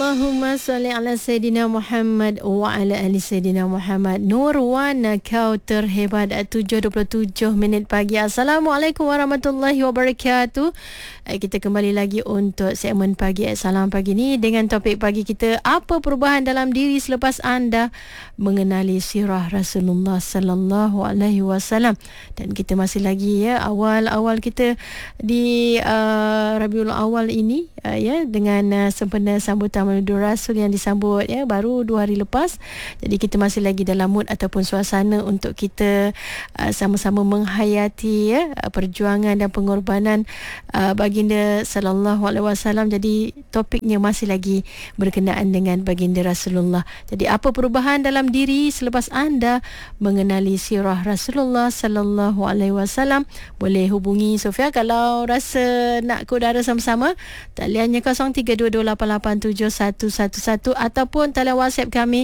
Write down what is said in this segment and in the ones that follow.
Allahumma salli ala Sayyidina Muhammad wa ala ali Sayyidina Muhammad. Nurwana, kau terhebat. 7.27 minit pagi. Assalamualaikum warahmatullahi wabarakatuh. Kita kembali lagi untuk segmen pagi Salam Pagi ni dengan topik pagi kita, apa perubahan dalam diri selepas anda mengenali sirah Rasulullah sallallahu alaihi wasallam. Dan kita masih lagi awal-awal kita di Rabiul Awal ini dengan sempena sambutan Maulidur Rasul yang disambut baru 2 hari lepas. Jadi kita masih lagi dalam mood ataupun suasana untuk kita sama-sama menghayati perjuangan dan pengorbanan baginda sallallahu alaihi wasallam. Jadi topiknya masih lagi berkenaan dengan baginda Rasulullah. Jadi apa perubahan dalam diri selepas anda mengenali sirah Rasulullah sallallahu alaihi wasallam? Boleh hubungi Sofia kalau rasa nak kudara sama-sama. Taliannya 0322887111 ataupun talian WhatsApp kami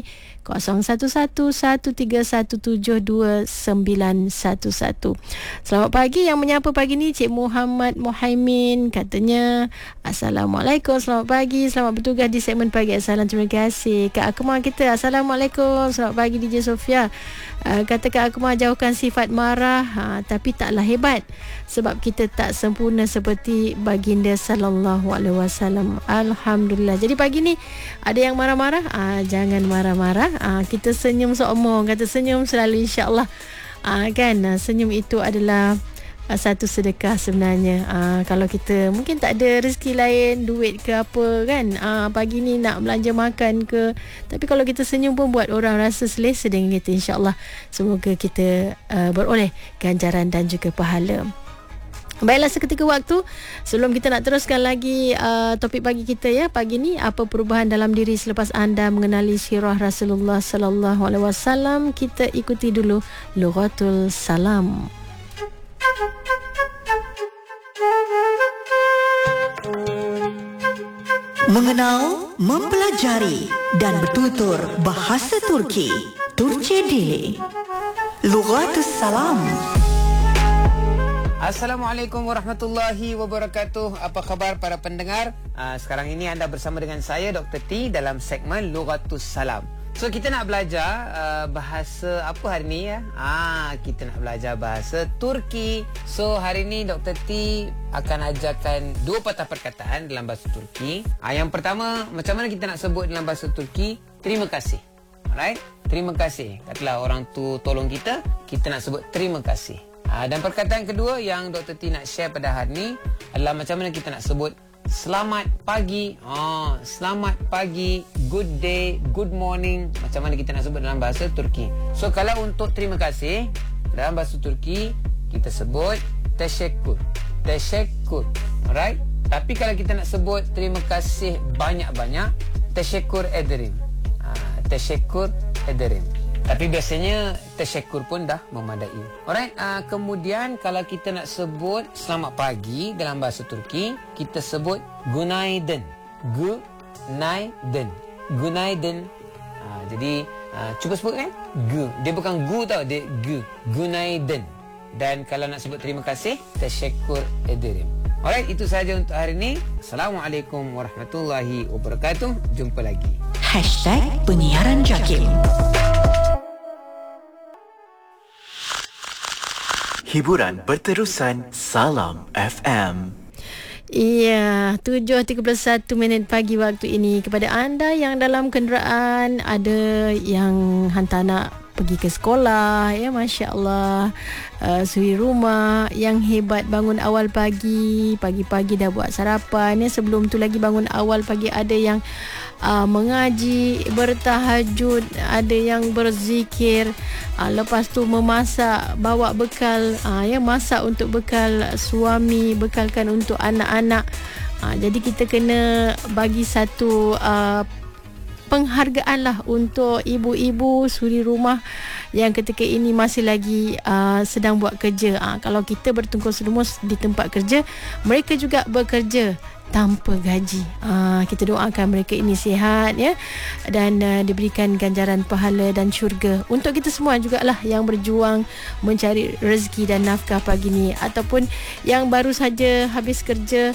011131729911. Selamat pagi, yang menyapa pagi ni Cik Muhammad Muhaimin, katanya Assalamualaikum, selamat pagi, selamat bertugas di segmen pagi Assalam. Terima kasih. Kak Akmal kita, Assalamualaikum, selamat pagi DJ Sofia. Kata Kak Akmal, jauhkan sifat marah, tapi taklah hebat sebab kita tak sempurna seperti baginda sallallahu alaihi wasallam. Alhamdulillah. Jadi pagi ni ada yang marah-marah, jangan marah-marah. Kita senyum seomong, kata senyum selalu insya-Allah. Senyum itu adalah satu sedekah sebenarnya. Kalau kita mungkin tak ada rezeki lain, duit ke apa kan, pagi ni nak belanja makan ke, tapi kalau kita senyum pun buat orang rasa selesa dengan kita, insya-Allah. Semoga kita beroleh ganjaran dan juga pahala. Baiklah, seketika waktu sebelum kita nak teruskan lagi topik pagi kita pagi ni, apa perubahan dalam diri selepas anda mengenali sirah Rasulullah sallallahu alaihi wasallam, kita ikuti dulu Lughatul Salam. Mengenal, mempelajari dan bertutur bahasa Turki. Turki Dili. Lughatus Salam. Assalamualaikum warahmatullahi wabarakatuh. Apa khabar para pendengar? Sekarang ini anda bersama dengan saya Dr. T dalam segmen Lughatus Salam. So kita nak belajar bahasa apa hari ni kita nak belajar bahasa Turki. So hari ni Dr. T akan ajarkan 2 patah perkataan dalam bahasa Turki. Yang pertama, macam mana kita nak sebut dalam bahasa Turki terima kasih. Alright? Terima kasih. Katalah orang tu tolong kita, kita nak sebut terima kasih. Dan perkataan kedua yang Dr. T nak share pada hari ni adalah macam mana kita nak sebut selamat pagi. Selamat pagi, good day, good morning. Macam mana kita nak sebut dalam bahasa Turki. So kalau untuk terima kasih dalam bahasa Turki, kita sebut teşekkür. Teşekkür. Alright? Tapi kalau kita nak sebut terima kasih banyak-banyak, teşekkür ederim. Teşekkür ederim. Tapi biasanya teşekkür pun dah memadai. Alright, kemudian kalau kita nak sebut selamat pagi dalam bahasa Turki, kita sebut günaydın. Günaydın. Günaydın. Jadi cuba sebut kan? Dia bukan gu tau, dia günaydın. Dan kalau nak sebut terima kasih, teşekkür ederim. Alright, itu sahaja untuk hari ini. Assalamualaikum warahmatullahi wabarakatuh. Jumpa lagi. #Penyiaran Jakim. Hiburan berterusan Salam FM. Iya, 7.31 minit pagi waktu ini. Kepada anda yang dalam kenderaan, ada yang hantar anak pergi ke sekolah, Masya Allah, suri rumah, yang hebat bangun awal pagi, pagi-pagi dah buat sarapan, sebelum tu lagi bangun awal pagi ada yang mengaji, bertahajud, ada yang berzikir, lepas tu memasak, bawa bekal, masak untuk bekal suami, bekalkan untuk anak-anak. Jadi kita kena bagi satu penghargaan lah untuk ibu-ibu suri rumah yang ketika ini masih lagi sedang buat kerja. Kalau kita bertungkus lumus di tempat kerja, mereka juga bekerja tanpa gaji. Kita doakan mereka ini sihat dan diberikan ganjaran pahala dan syurga. Untuk kita semua jugalah yang berjuang mencari rezeki dan nafkah pagi ni, ataupun yang baru saja habis kerja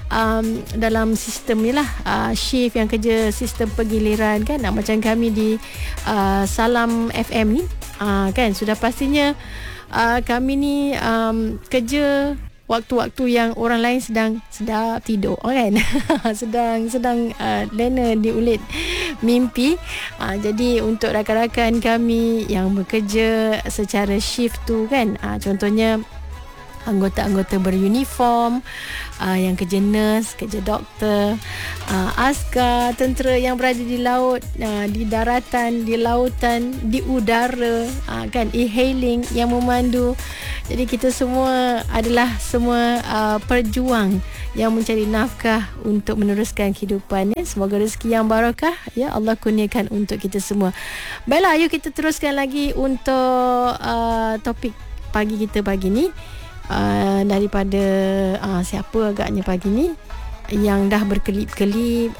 dalam sistem ni lah, shift yang kerja sistem penggiliran kan, macam kami di Salam FM ni, kan sudah pastinya kami ni kerja waktu-waktu yang orang lain sedang tidur kan. sedang lena diulit mimpi. Jadi untuk rakan-rakan kami yang bekerja secara shift tu kan, contohnya anggota-anggota beruniform, yang kerja nurse, kerja doktor, askar, tentera yang berada di laut, di daratan, di lautan, di udara, kan, e-hailing yang memandu. Jadi kita semua adalah semua perjuang yang mencari nafkah untuk meneruskan kehidupan, ya. Semoga rezeki yang barakah, ya Allah kurniakan untuk kita semua. Baiklah, yuk kita teruskan lagi untuk topik pagi kita pagi ni. Daripada siapa agaknya pagi ni yang dah berkelip-kelip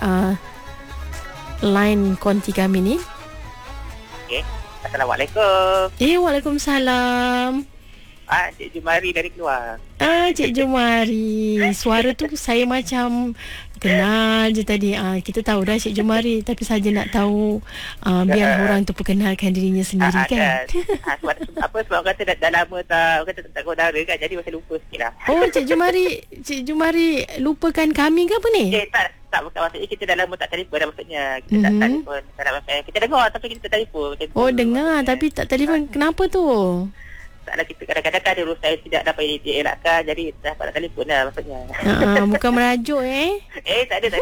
line konti kami ni. Okay. Assalamualaikum. Waalaikumsalam. Cik Jumari dari keluar. Cik Jumari, suara tu saya macam kenal je tadi. Kita tahu dah Cik Jumari, tapi saja nak tahu biar orang tu perkenalkan dirinya sendiri kan. Sebab kata dah lama tak saudara kan, jadi masih lupa sikit lah. Oh, Cik Jumari lupakan kami ke apa ni? Tak, bukan, maksudnya kita dah lama tak telefon dah, maksudnya kita tak telefon. Kita dengar tapi kita tak telefon. Oh, dengar tapi tak telefon. Kenapa tu? Taklah, kita kadang-kadang ada urusan yang tidak dapat dielakkan, jadi tak dapat telefon lah maksudnya. Bukan merajuk tak ada.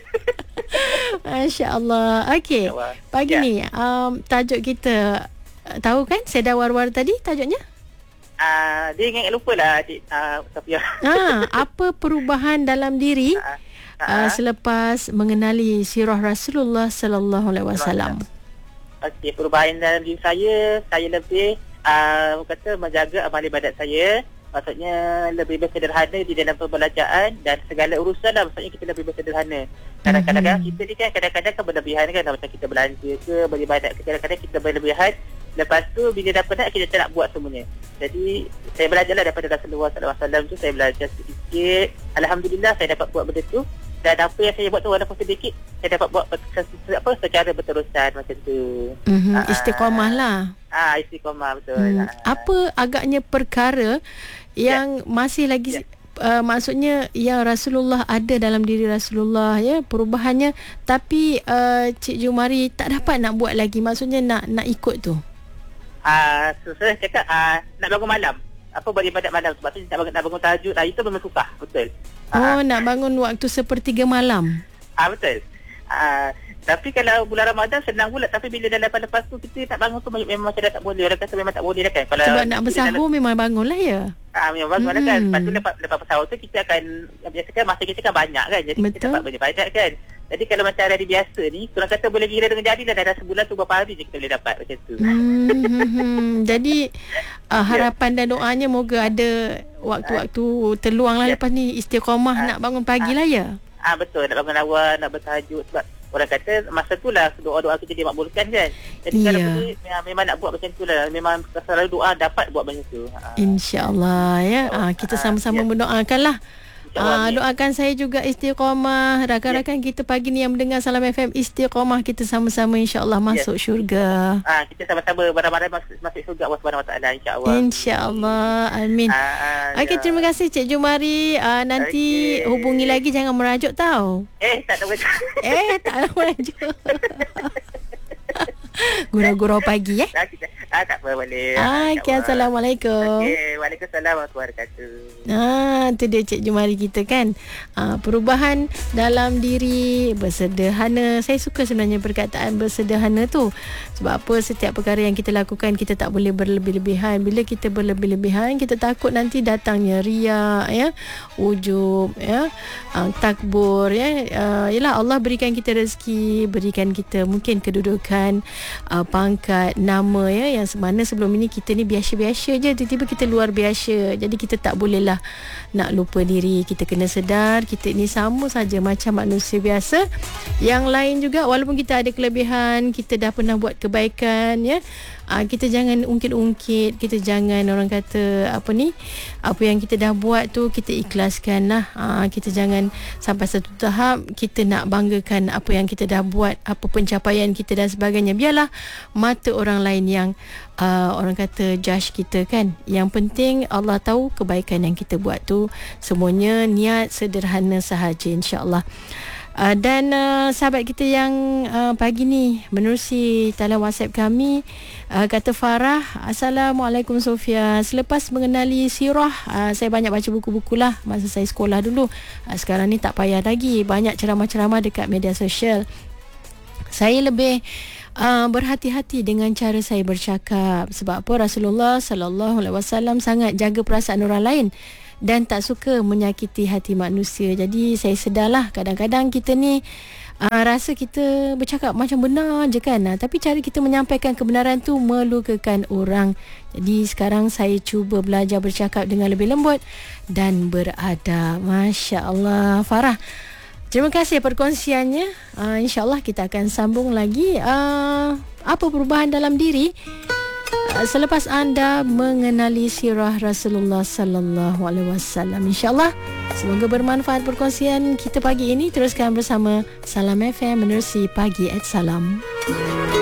Masya Allah. Okey, pagi ni tajuk kita, tahu kan Seda War-War tadi tajuknya? Dia ingat lupa lah Cik Safia. Apa perubahan dalam diri selepas mengenali sirah Rasulullah sallallahu alaihi wasallam? Okey, perubahan dalam diri saya lebih kata menjaga amal ibadat saya. Maksudnya lebih bersederhana di dalam pembelajaran dan segala urusan lah, maksudnya kita lebih bersederhana. Kadang-kadang kita ni kan kadang-kadang berlebihan kan, macam kita belanja ke beribadat ke, kadang-kadang kita berlebihan. Lepas tu bila dah penat kita tak nak buat semuanya. Jadi saya belajarlah daripada Rasulullah SAW tu, saya belajar sedikit. Alhamdulillah saya dapat buat benda tu. Dan apa yang saya buat tu walaupun sedikit, saya dapat buat secara berterusan macam tu. Istiqamah lah. Istiqamah, betul. Apa agaknya perkara yang masih lagi maksudnya yang Rasulullah ada dalam diri Rasulullah, ya, perubahannya, tapi Cik Jumari tak dapat nak buat lagi, maksudnya nak ikut tu? Saya cakap nak bangun malam. Apa beribadat malam, sebab tu nak bangun tahajud, itu memang susah, betul. Nak bangun waktu sepertiga malam. Betul. Tapi kalau bulan Ramadan senang pula, tapi bila dah lepas tu kita nak bangun tu memang macam dah tak boleh. Orang kata memang tak boleh dah kan. Kalau sebab nak bersahur memang bangun lah, ya. Memang bangun lah kan. Lepas tu lepas bersahur tu kita akan, biasa kan masa kita kan banyak kan, jadi kita dapat beribadat kan. Jadi kalau macam hari biasa ni, orang kata boleh kira dengan jari dah sebulan tu berapa hari je kita boleh dapat macam tu. Jadi harapan dan doanya moga ada waktu-waktu terluang lah lepas ni istiqamah nak bangun pagi lah, ya. Betul, nak bangun awal, nak bertahajud, sebab orang kata masa tu lah doa-doa kita dimakbulkan kan. Jadi kalau boleh memang nak buat macam tu lah. Memang selalu doa dapat buat macam tu. InsyaAllah, ya. Kita sama-sama mendoakan lah. Doakan saya juga istiqamah. Rakan-rakan kita pagi ni yang mendengar Salam FM, istiqamah kita sama-sama insya-Allah masuk syurga. Kita sama-sama barang-barang masuk syurga Allah Subhanahu Wa Taala, insya-Allah. Insya-Allah. Amin. Okey, terima kasih Cik Jumari. Nanti hubungi lagi, jangan merajuk tau. Tak ada merajuk. Tak ada merajuk. Gurau-gurau pagi, tak apa, boleh. Okay, Assalamualaikum. Waalaikumsalam warahmatullahi wabarakatuh. Itu dia Cik Jumari kita kan. Perubahan dalam diri, bersederhana. Saya suka sebenarnya perkataan bersederhana tu. Sebab apa, setiap perkara yang kita lakukan kita tak boleh berlebih-lebihan. Bila kita berlebih-lebihan, kita takut nanti datangnya riak, ya, ujub, ya, takbur, ya. Yalah, Allah berikan kita rezeki, berikan kita mungkin kedudukan, pangkat, nama, ya, yang mana sebelum ini kita ni biasa-biasa je, tiba-tiba kita luar biasa. Jadi kita tak bolehlah lah nak lupa diri. Kita kena sedar kita ni sama saja macam manusia biasa yang lain juga. Walaupun kita ada kelebihan, kita dah pernah buat kebaikan, ya, kita jangan ungkit-ungkit, kita jangan orang kata apa yang kita dah buat tu kita ikhlaskan lah. Kita jangan sampai satu tahap kita nak banggakan apa yang kita dah buat, apa pencapaian kita dan sebagainya. Biarlah mata orang lain yang orang kata judge kita kan. Yang penting Allah tahu kebaikan yang kita buat tu semuanya niat sederhana sahaja, insya-Allah. Dan sahabat kita yang pagi ni menerusi talian WhatsApp kami, kata Farah, Assalamualaikum Sofia. Selepas mengenali sirah, saya banyak baca buku-buku lah masa saya sekolah dulu. Sekarang ni tak payah lagi, banyak ceramah-ceramah dekat media sosial. Saya lebih berhati-hati dengan cara saya bercakap. Sebab apa? Rasulullah sallallahu alaihi wasallam sangat jaga perasaan orang lain dan tak suka menyakiti hati manusia. Jadi saya sedarlah kadang-kadang kita ni rasa kita bercakap macam benar je kan, tapi cara kita menyampaikan kebenaran tu melukakan orang. Jadi sekarang saya cuba belajar bercakap dengan lebih lembut dan beradab. Masya Allah Farah, terima kasih perkongsiannya. InsyaAllah kita akan sambung lagi. Apa perubahan dalam diri selepas anda mengenali sirah Rasulullah sallallahu alaihi wasallam. InsyaAllah semoga bermanfaat perkongsian kita pagi ini. Teruskan bersama Salam FM menerusi Pagi at Salam.